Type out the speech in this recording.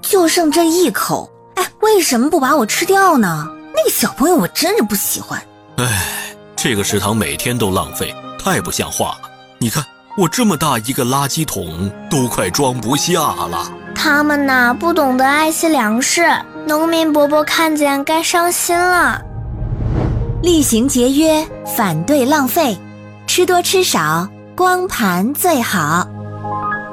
就剩这一口，为什么不把我吃掉呢？那个小朋友我真是不喜欢。 这个食堂每天都浪费，太不像话了。你看我这么大一个垃圾桶都快装不下了。 他们呐，不懂得爱惜粮食，农民伯伯看见该伤心了。 厉行节约，反对浪费，吃多吃少，光盘最好。